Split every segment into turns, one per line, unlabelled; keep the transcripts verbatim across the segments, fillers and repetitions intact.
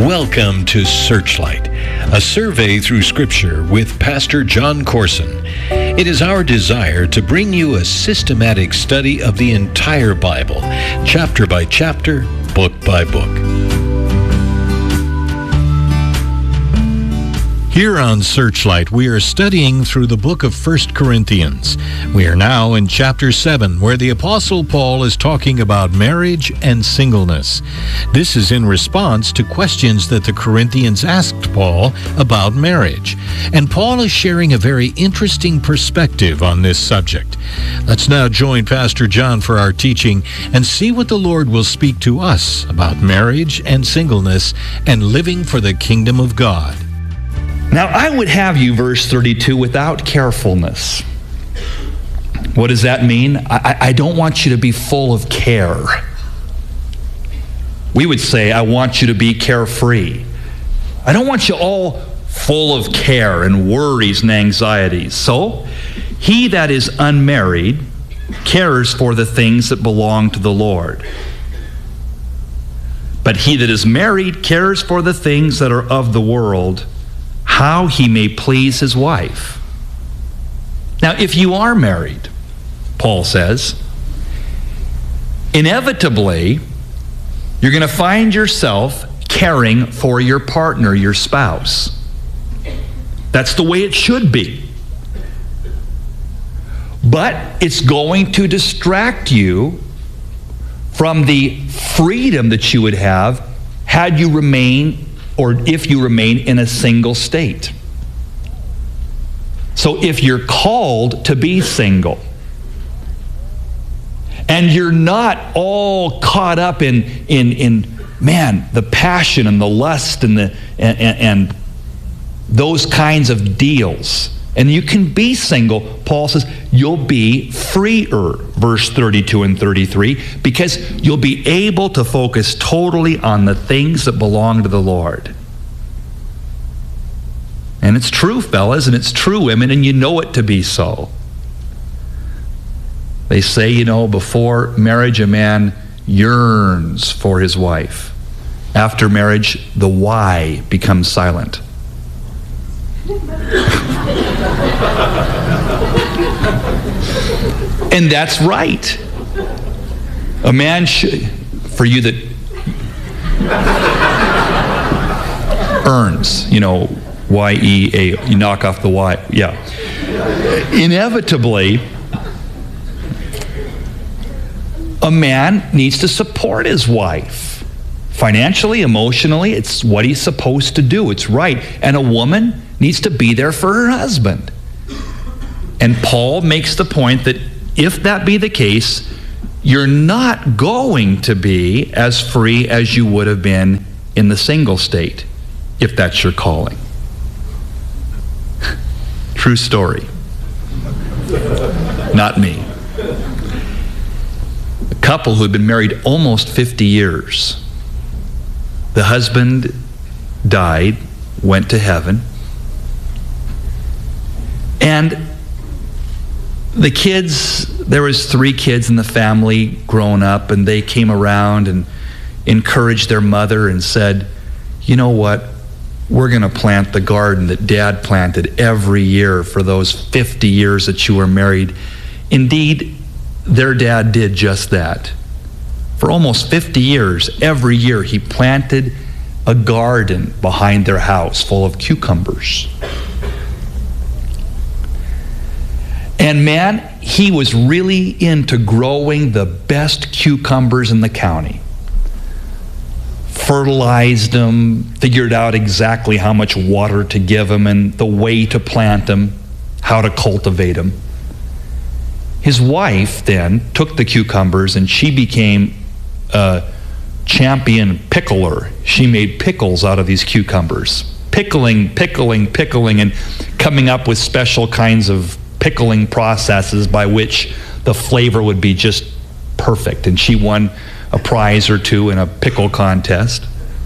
Welcome to Searchlight, a survey through Scripture with Pastor John Corson. It is our desire to bring you a systematic study of the entire Bible, chapter by chapter, book by book. Here on Searchlight, we are studying through the book of First Corinthians. We are now in chapter seven, where the Apostle Paul is talking about marriage and singleness. This is in response to questions that the Corinthians asked Paul about marriage. And Paul is sharing a very interesting perspective on this subject. Let's now join Pastor John for our teaching and see what the Lord will speak to us about marriage and singleness and living for the kingdom of God.
Now, I would have you, verse thirty-two, without carefulness. What does that mean? I, I don't want you to be full of care. We would say, I want you to be carefree. I don't want you all full of care and worries and anxieties. So, he that is unmarried cares for the things that belong to the Lord. But he that is married cares for the things that are of the world, how he may please his wife. Now, if you are married, Paul says, inevitably, you're going to find yourself caring for your partner, your spouse. That's the way it should be. But it's going to distract you from the freedom that you would have had you remain or if you remain in a single state. So if you're called to be single, and you're not all caught up in, in, in man, the passion and the lust and, the, and, and, and those kinds of deals, and you can be single, Paul says, you'll be freer, verse thirty-two and thirty-three, because you'll be able to focus totally on the things that belong to the Lord. And it's true, fellas, and it's true, women, and you know it to be so. They say, you know, before marriage, a man yearns for his wife. After marriage, the why becomes silent. And that's right. A man should, for you that earns, you know, Y E A, you knock off the Y, yeah. Inevitably, a man needs to support his wife. Financially, emotionally, it's what he's supposed to do. It's right. And a woman needs to be there for her husband. And Paul makes the point that if that be the case, you're not going to be as free as you would have been in the single state, if that's your calling. True story. Not me. A couple who had been married almost fifty years. The husband died, went to heaven, and the kids, there was three kids in the family growing up, and they came around and encouraged their mother and said, you know what, we're going to plant the garden that Dad planted every year for those fifty years that you were married. Indeed, their dad did just that. For almost fifty years, every year he planted a garden behind their house full of cucumbers. And man, he was really into growing the best cucumbers in the county. Fertilized them, figured out exactly how much water to give them and the way to plant them, how to cultivate them. His wife then took the cucumbers and she became a champion pickler. She made pickles out of these cucumbers. Pickling, pickling, pickling, and coming up with special kinds of pickling processes by which the flavor would be just perfect. And she won a prize or two in a pickle contest.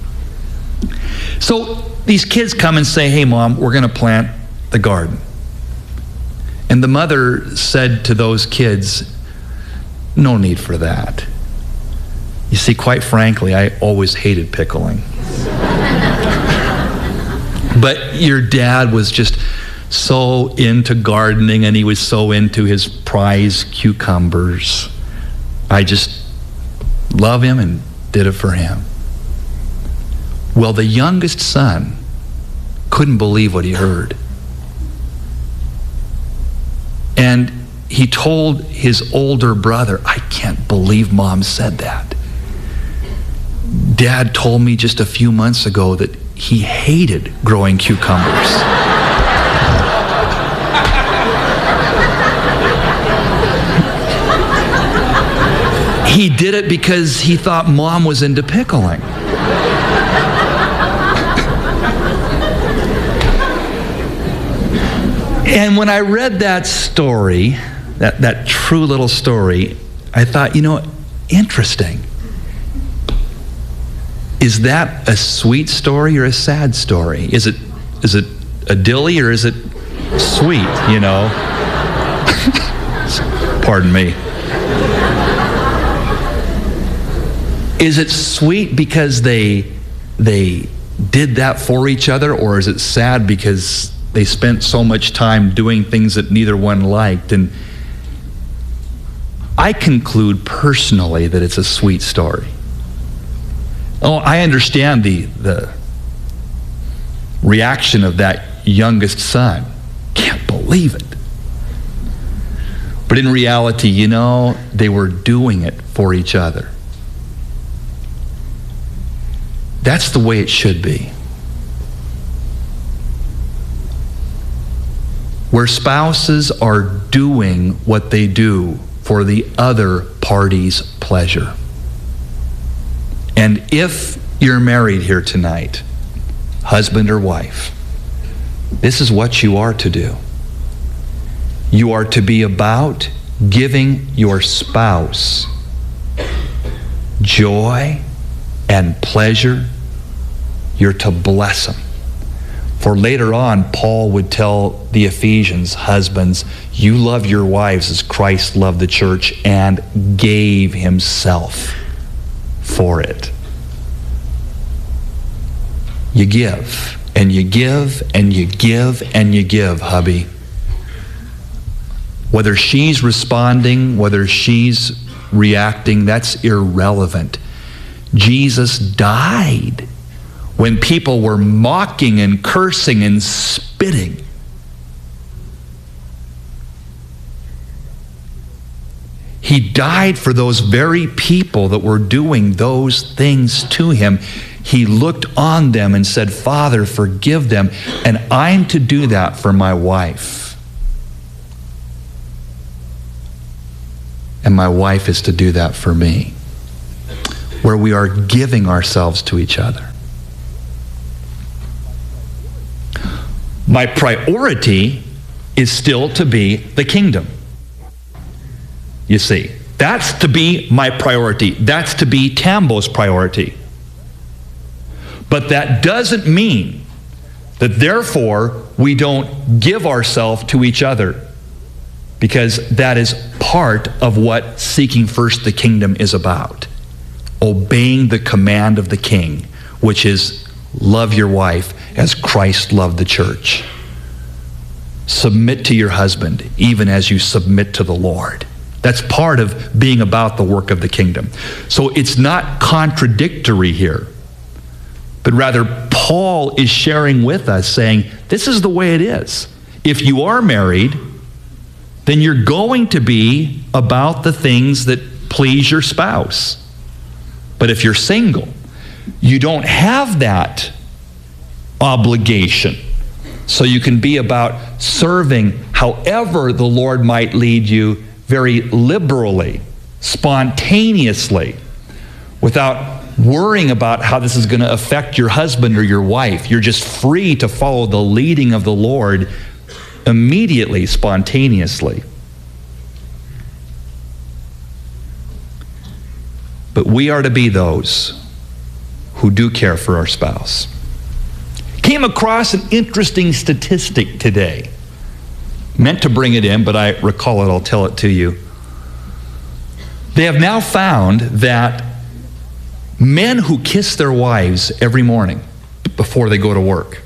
So these kids come and say, hey, Mom, we're going to plant the garden. And the mother said to those kids, no need for that. You see, quite frankly, I always hated pickling. But your dad was just so into gardening, and he was so into his prize cucumbers. I just love him and did it for him. Well, the youngest son couldn't believe what he heard. And he told his older brother, I can't believe Mom said that. Dad told me just a few months ago that he hated growing cucumbers. He did it because he thought Mom was into pickling. And when I read that story, that, that true little story, I thought, you know, interesting. Is that a sweet story or a sad story? Is it is it a dilly or is it sweet, you know? Pardon me. Is it sweet because they they did that for each other, or is it sad because they spent so much time doing things that neither one liked? And I conclude personally that it's a sweet story. Oh, I understand the the reaction of that youngest son. Can't believe it. But in reality, you know, they were doing it for each other. That's the way it should be. Where spouses are doing what they do for the other party's pleasure. And if you're married here tonight, husband or wife, this is what you are to do. You are to be about giving your spouse joy and pleasure. You're to bless them. For later on, Paul would tell the Ephesians, husbands, you love your wives as Christ loved the church and gave himself for it. You give, and you give, and you give, and you give, hubby. Whether she's responding, whether she's reacting, that's irrelevant. Jesus died when people were mocking and cursing and spitting. He died for those very people that were doing those things to him. He looked on them and said, Father, forgive them. And I'm to do that for my wife. And my wife is to do that for me. Where we are giving ourselves to each other. My priority is still to be the kingdom. You see, that's to be my priority. That's to be Tambo's priority. But that doesn't mean that therefore we don't give ourselves to each other, because that is part of what seeking first the kingdom is about. Obeying the command of the king, which is love your wife as Christ loved the church. Submit to your husband even as you submit to the Lord. That's part of being about the work of the kingdom. So it's not contradictory here, but rather Paul is sharing with us saying, this is the way it is. If you are married, then you're going to be about the things that please your spouse. But if you're single, you don't have that obligation. So you can be about serving however the Lord might lead you, very liberally, spontaneously, without worrying about how this is going to affect your husband or your wife. You're just free to follow the leading of the Lord immediately, spontaneously. But we are to be those who do care for our spouse. Came across an interesting statistic today. Meant to bring it in, but I recall it, I'll tell it to you. They have now found that Men who kiss their wives every morning before they go to work,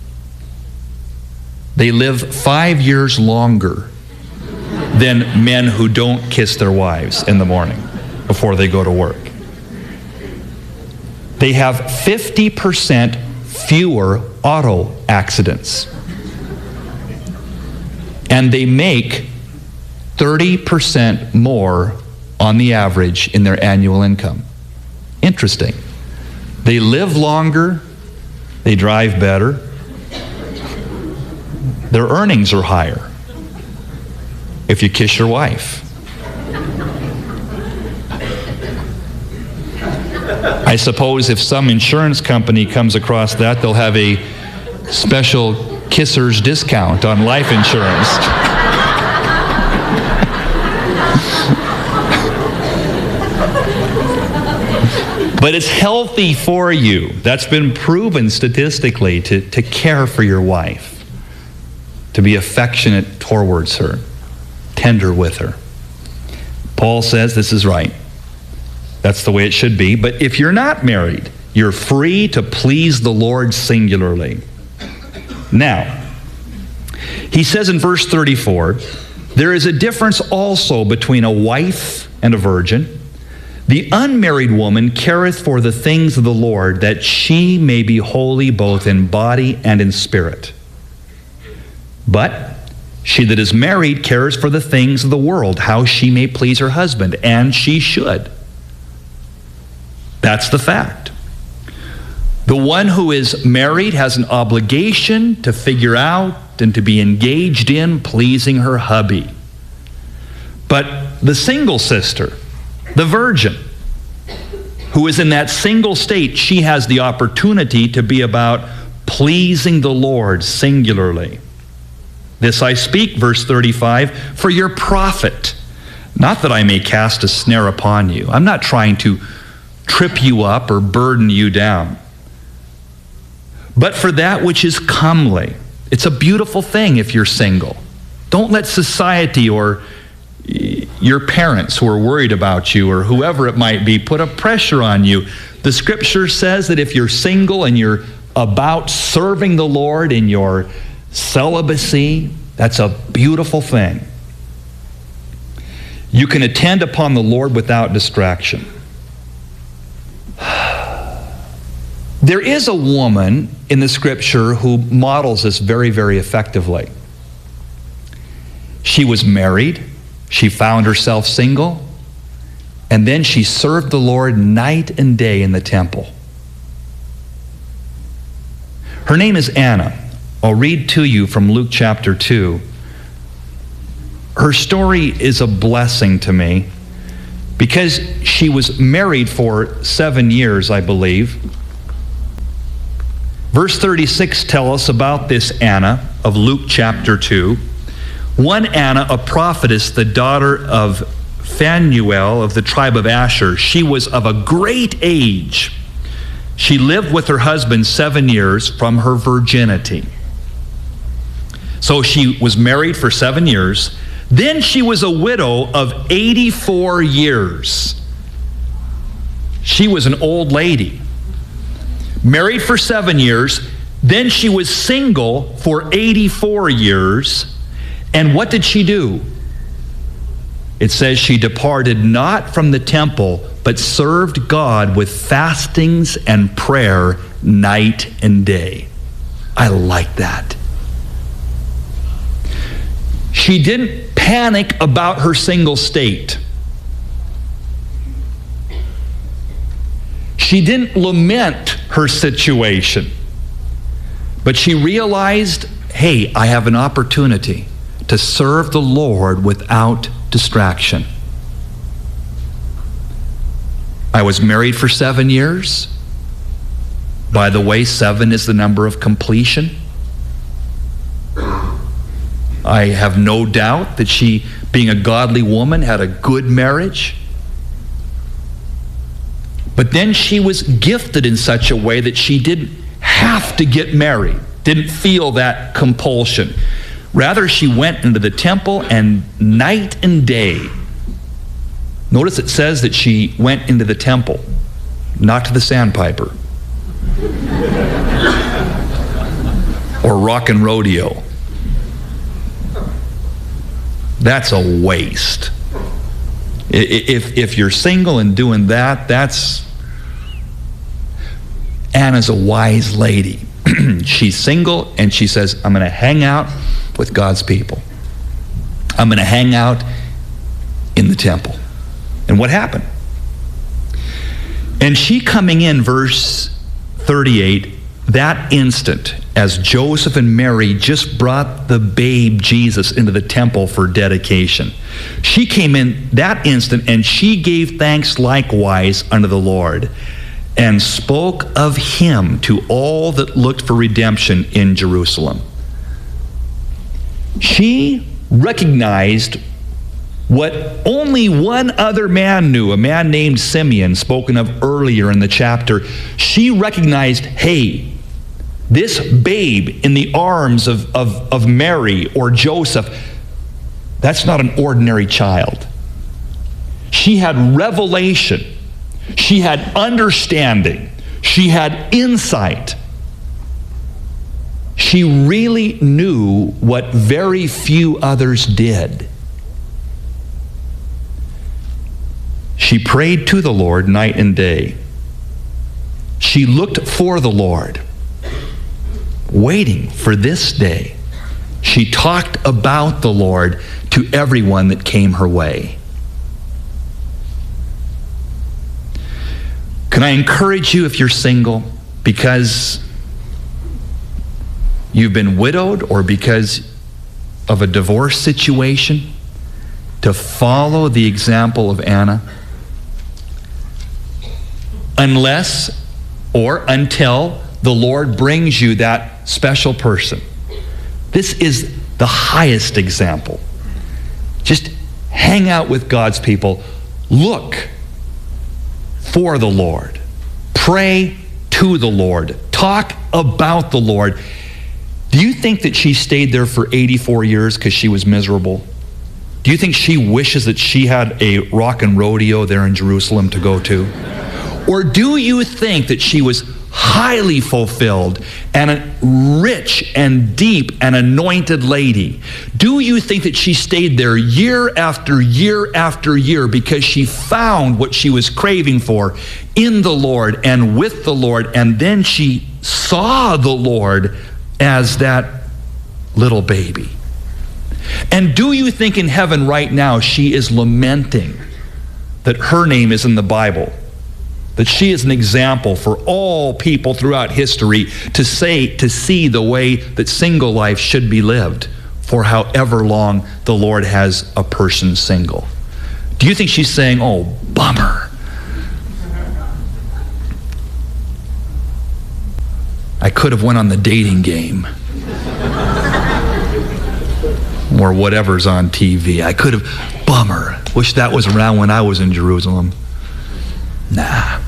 they live five years longer than men who don't kiss their wives in the morning before they go to work. They have fifty percent fewer auto accidents. And they make thirty percent more on the average in their annual income. Interesting. They live longer, they drive better, their earnings are higher if you kiss your wife. I suppose if some insurance company comes across that, they'll have a special kisser's discount on life insurance. But it's healthy for you. That's been proven statistically, to, to care for your wife, to be affectionate towards her, tender with her. Paul says this is right. That's the way it should be. But if you're not married, you're free to please the Lord singularly. Now, he says in verse thirty-four, there is a difference also between a wife and a virgin. The unmarried woman careth for the things of the Lord, that she may be holy both in body and in spirit. But she that is married cares for the things of the world, how she may please her husband, and she should. That's the fact. The one who is married has an obligation to figure out and to be engaged in pleasing her hubby. But the single sister, the virgin, who is in that single state, she has the opportunity to be about pleasing the Lord singularly. This I speak, verse thirty-five, for your profit, not that I may cast a snare upon you. I'm not trying to trip you up or burden you down, but for that which is comely. It's a beautiful thing if you're single. Don't let society or your parents who are worried about you or whoever it might be put a pressure on you. The scripture says that if you're single and you're about serving the Lord in your celibacy, that's a beautiful thing. You can attend upon the Lord without distraction. There is a woman in the scripture who models this very, very effectively. She was married. She found herself single, and then she served the Lord night and day in the temple. Her name is Anna. I'll read to you from Luke chapter two. Her story is a blessing to me because she was married for seven years, I believe. Verse thirty-six tells us about this Anna of Luke chapter two. One Anna, a prophetess, the daughter of Phanuel of the tribe of Asher. She was of a great age. She lived with her husband seven years from her virginity. So she was married for seven years. Then she was a widow of eighty-four years. She was an old lady. Married for seven years. Then she was single for eighty-four years. And what did she do? It says she departed not from the temple, but served God with fastings and prayer night and day. I like that. She didn't panic about her single state. She didn't lament her situation. But she realized, hey, I have an opportunity to serve the Lord without distraction. I was married for seven years. By the way, seven is the number of completion. I have no doubt that she, being a godly woman, had a good marriage. But then she was gifted in such a way that she didn't have to get married, didn't feel that compulsion. Rather, she went into the temple and night and day. Notice it says that she went into the temple not to the Sandpiper or Rock and Rodeo. That's a waste. If, if you're single and doing that, that's... Anna's a wise lady. She's single and she says, I'm going to hang out with God's people. I'm going to hang out in the temple. And what happened? And she coming in, verse thirty-eight, that instant, as Joseph and Mary just brought the babe Jesus into the temple for dedication, she came in that instant and she gave thanks likewise unto the Lord, and spoke of him to all that looked for redemption in Jerusalem. She recognized what only one other man knew, a man named Simeon, spoken of earlier in the chapter. She recognized, hey, this babe in the arms of, of, of Mary or Joseph, that's not an ordinary child. She had revelation. She had understanding. She had insight. She really knew what very few others did. She prayed to the Lord night and day. She looked for the Lord, waiting for this day. She talked about the Lord to everyone that came her way. Can I encourage you, if you're single, because you've been widowed or because of a divorce situation, to follow the example of Anna? Unless or until the Lord brings you that special person. This is the highest example. Just hang out with God's people. Look for the Lord. Pray to the Lord. Talk about the Lord. Do you think that she stayed there for eighty-four years because she was miserable? Do you think she wishes that she had a rock and rodeo there in Jerusalem to go to? Or do you think that she was highly fulfilled and a rich and deep and anointed lady? Do you think that she stayed there year after year after year because she found what she was craving for in the Lord and with the Lord, and then she saw the Lord as that little baby? And do you think in heaven right now she is lamenting that her name is in the Bible? That she is an example for all people throughout history to say, to see the way that single life should be lived for however long the Lord has a person single? Do you think she's saying, oh, bummer, I could have went on the dating game or whatever's on T V. I could have, bummer, wish that was around when I was in Jerusalem. Nah.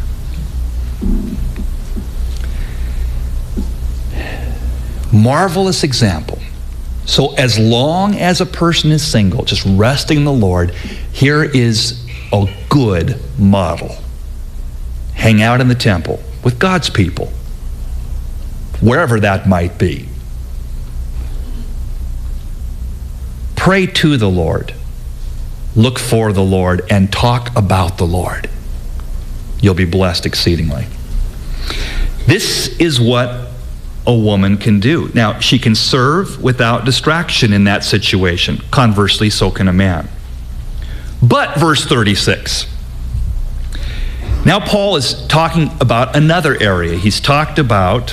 Marvelous example. So as long as a person is single, just resting in the Lord, here is a good model. Hang out in the temple with God's people, wherever that might be. Pray to the Lord, look for the Lord, and talk about the Lord. You'll be blessed exceedingly. This is what a woman can do. Now, she can serve without distraction in that situation. Conversely, so can a man. But, verse thirty-six. Now, Paul is talking about another area. He's talked about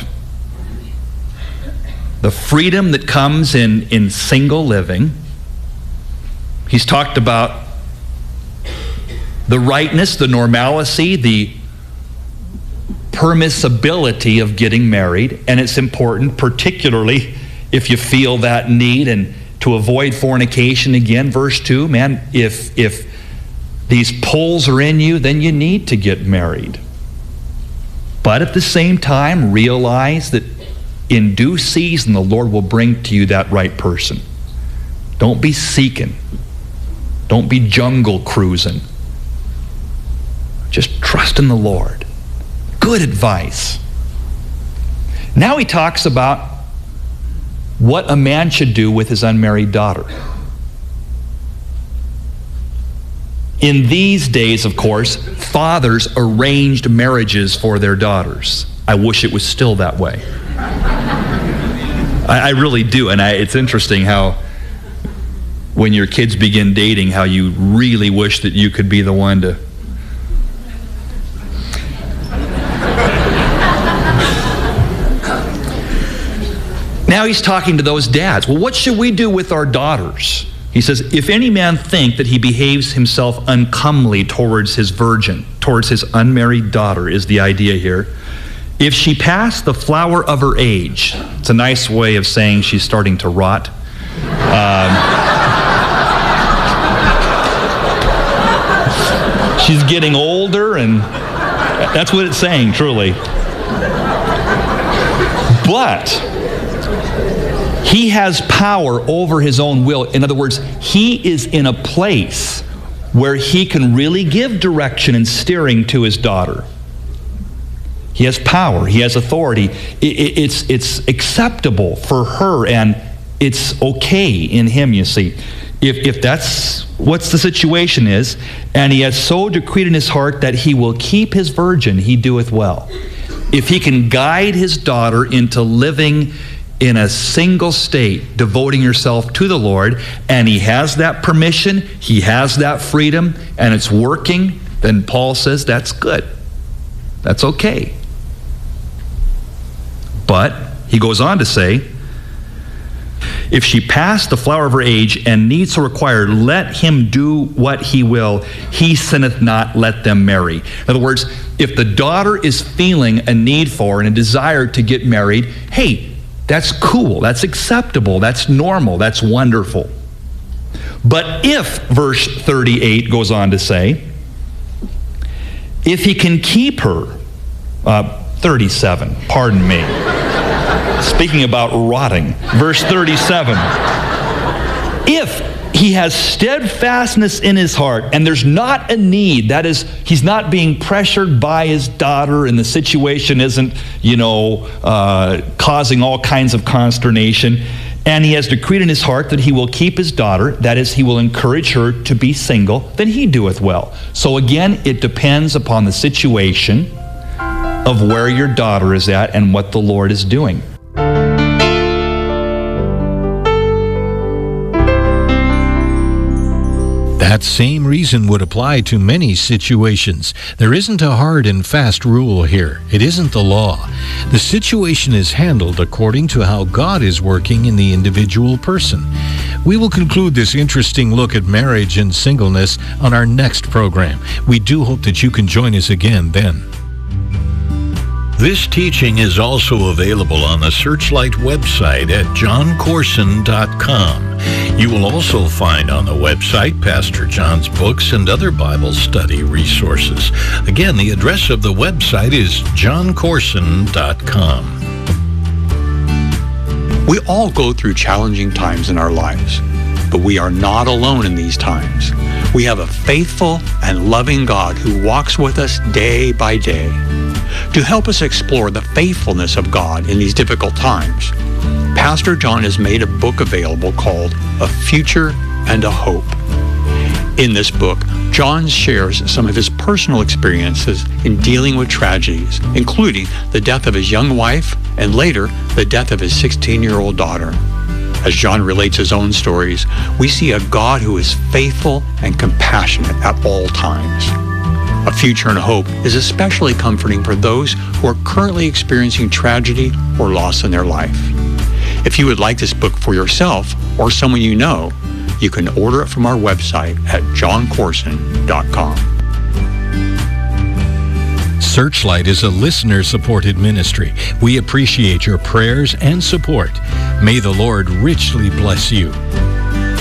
the freedom that comes in, in single living. He's talked about the rightness, the normalcy, the permissibility of getting married. And it's important, particularly if you feel that need, and to avoid fornication. Again, verse two, man, if if these pulls are in you, then you need to get married. But at the same time, realize that in due season, the Lord will bring to you that right person. Don't be seeking. Don't be jungle cruising. Just trust in the Lord. good advice. Now he talks about what a man should do with his unmarried daughter. In these days, of course, fathers arranged marriages for their daughters. I wish it was still that way. I, I really do, and I, it's interesting how when your kids begin dating, how you really wish that you could be the one to... Now he's talking to those dads. Well, what should we do with our daughters? He says, if any man think that he behaves himself uncomely towards his virgin, towards his unmarried daughter is the idea here. If she pass the flower of her age, it's a nice way of saying she's starting to rot. Um, she's getting older, and that's what it's saying, truly. But he has power over his own will. In other words, he is in a place where he can really give direction and steering to his daughter. He has power. He has authority. It's, it's acceptable for her, and it's okay in him, you see. If, if that's what the situation is, and he has so decreed in his heart that he will keep his virgin, he doeth well. If he can guide his daughter into living in a single state, devoting herself to the Lord, and he has that permission, he has that freedom, and it's working, then Paul says that's good. That's okay. But he goes on to say, if she pass the flower of her age and need so require, let him do what he will. He sinneth not, let them marry. In other words, if the daughter is feeling a need for and a desire to get married, hey, that's cool, that's acceptable, that's normal, that's wonderful. But if, verse thirty-eight goes on to say, if he can keep her, uh, thirty-seven, pardon me. Speaking about rotting, verse thirty-seven. If he has steadfastness in his heart, and there's not a need, that is, he's not being pressured by his daughter, and the situation isn't, you know, uh, causing all kinds of consternation, and he has decreed in his heart that he will keep his daughter, that is, he will encourage her to be single, then he doeth well. So again, it depends upon the situation of where your daughter is at and what the Lord is doing.
That same reason would apply to many situations. There isn't a hard and fast rule here. It isn't the law. The situation is handled according to how God is working in the individual person. We will conclude this interesting look at marriage and singleness on our next program. We do hope that you can join us again then. This teaching is also available on the Searchlight website at john corson dot com. You will also find on the website Pastor John's books and other Bible study resources. Again, the address of the website is john corson dot com.
We all go through challenging times in our lives, but we are not alone in these times. We have a faithful and loving God who walks with us day by day. To help us explore the faithfulness of God in these difficult times, Pastor John has made a book available called A Future and a Hope. In this book, John shares some of his personal experiences in dealing with tragedies, including the death of his young wife and later the death of his sixteen-year-old daughter. As John relates his own stories, we see a God who is faithful and compassionate at all times. A Future and a Hope is especially comforting for those who are currently experiencing tragedy or loss in their life. If you would like this book for yourself or someone you know, you can order it from our website at john corson dot com.
Searchlight is a listener-supported ministry. We appreciate your prayers and support. May the Lord richly bless you.